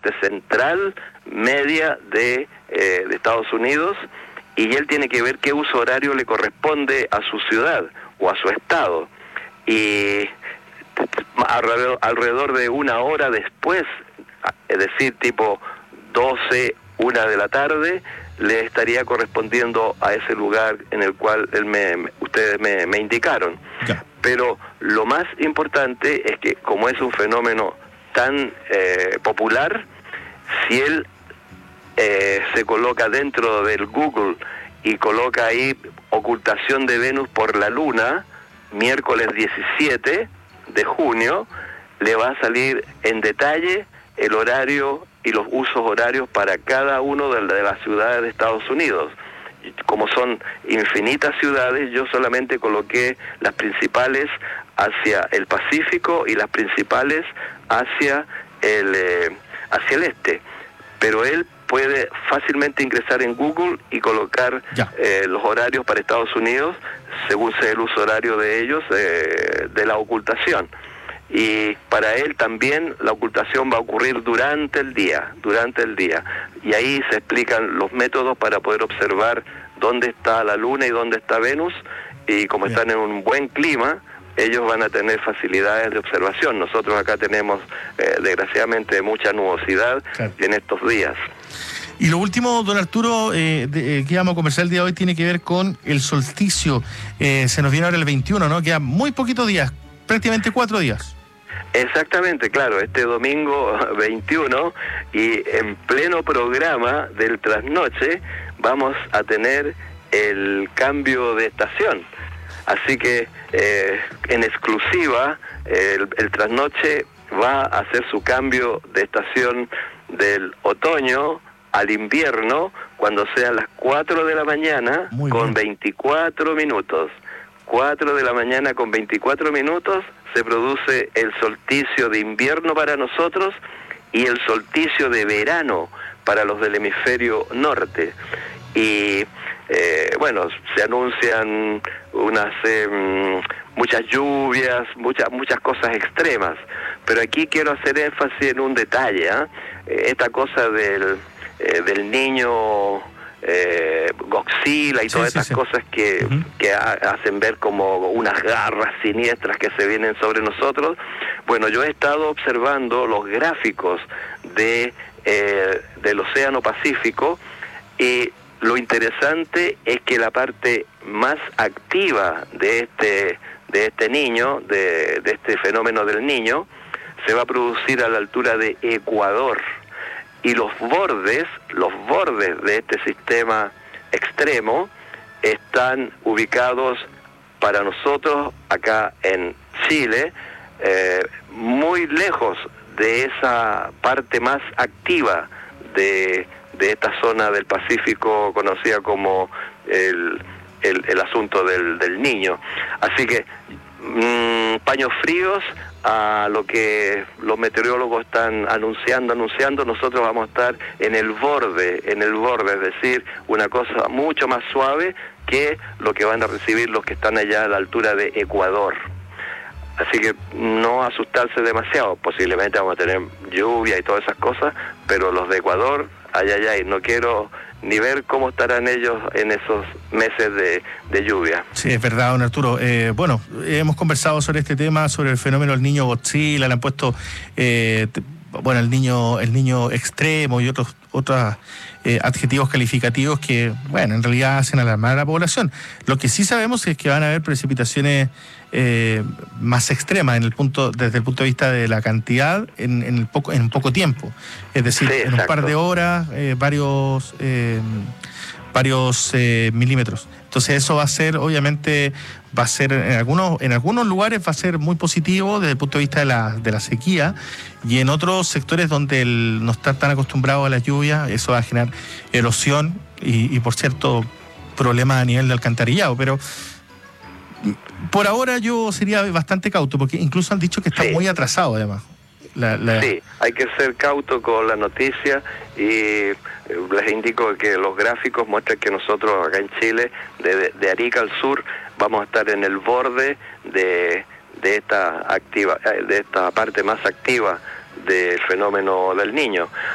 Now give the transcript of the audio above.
parte central, media de Estados Unidos, y él tiene que ver qué uso horario le corresponde a su ciudad o a su estado. Y alrededor de una hora después, es decir, tipo 12, 1 de la tarde, le estaría correspondiendo a ese lugar en el cual ustedes me indicaron. Ya. Pero lo más importante es que, como es un fenómeno tan popular, si él se coloca dentro del Google y coloca ahí ocultación de Venus por la Luna, miércoles 17 de junio, le va a salir en detalle el horario y los usos horarios para cada uno de las ciudades de Estados Unidos. Como son infinitas ciudades, yo solamente coloqué las principales hacia el Pacífico y las principales hacia el este. Pero él puede fácilmente ingresar en Google y colocar los horarios para Estados Unidos, según sea el uso horario de ellos, de la ocultación. Y para él también la ocultación va a ocurrir durante el día, y ahí se explican los métodos para poder observar dónde está la Luna y dónde está Venus, y como están en un buen clima, ellos van a tener facilidades de observación. Nosotros acá tenemos, desgraciadamente, mucha nubosidad en estos días. Y lo último, don Arturo, que vamos a conversar el día de hoy tiene que ver con el solsticio. Se nos viene ahora el 21, ¿no? Quedan muy poquitos días, prácticamente 4 días. Exactamente, claro, este domingo 21, y en pleno programa del trasnoche vamos a tener el cambio de estación. Así que en exclusiva el trasnoche va a hacer su cambio de estación del otoño al invierno, cuando sean las 4 de la mañana con 24 minutos. 4 de la mañana con 24 minutos se produce el solsticio de invierno para nosotros y el solsticio de verano para los del hemisferio norte. Y bueno, se anuncian muchas lluvias, muchas cosas extremas, pero aquí quiero hacer énfasis en un detalle, esta cosa del niño Godzilla y todas estas cosas que hacen ver como unas garras siniestras que se vienen sobre nosotros. Bueno, yo he estado observando los gráficos del Océano Pacífico, y lo interesante es que la parte más activa de este niño, de este fenómeno del niño, se va a producir a la altura de Ecuador. Y los bordes de este sistema extremo están ubicados para nosotros acá en Chile, muy lejos de esa parte más activa de esta zona del Pacífico conocida como el asunto del Niño. Así que paños fríos a lo que los meteorólogos están anunciando, nosotros vamos a estar en el borde, es decir, una cosa mucho más suave que lo que van a recibir los que están allá a la altura de Ecuador. Así que no asustarse demasiado, posiblemente vamos a tener lluvia y todas esas cosas, pero los de Ecuador, ay, no quiero ni ver cómo estarán ellos en esos meses de lluvia. Sí, es verdad, don Arturo. Bueno, hemos conversado sobre este tema, sobre el fenómeno del niño Godzilla, le han puesto el niño extremo y otros adjetivos calificativos que, bueno, en realidad hacen alarmar a la población. Lo que sí sabemos es que van a haber precipitaciones más extremas desde el punto de vista de la cantidad en poco tiempo. Es decir, en un par de horas, varios milímetros. Entonces eso va a ser, obviamente, en algunos lugares va a ser muy positivo desde el punto de vista de la sequía, y en otros sectores donde no está tan acostumbrado a la lluvia, eso va a generar erosión y por cierto, problemas a nivel de alcantarillado. Pero por ahora yo sería bastante cauto, porque incluso han dicho que está muy atrasado además. Sí, hay que ser cauto con la noticia, y les indico que los gráficos muestran que nosotros acá en Chile, de Arica al sur, vamos a estar en el borde de esta parte más activa del fenómeno del Niño.